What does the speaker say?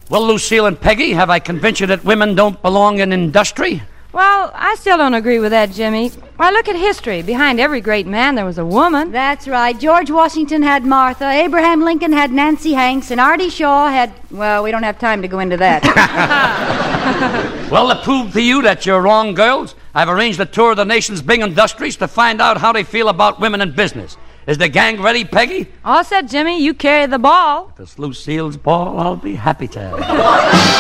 Well, Lucille and Peggy, have I convinced you that women don't belong in industry? Well, I still don't agree with that, Jimmy. Why, look at history. Behind every great man, there was a woman. That's right. George Washington had Martha, Abraham Lincoln had Nancy Hanks, and Artie Shaw had... Well, we don't have time to go into that. Well, to prove to you that you're wrong, girls, I've arranged a tour of the nation's big industries to find out how they feel about women in business. Is the gang ready, Peggy? All set, Jimmy. You carry the ball. If it's Lucille's ball, I'll be happy to.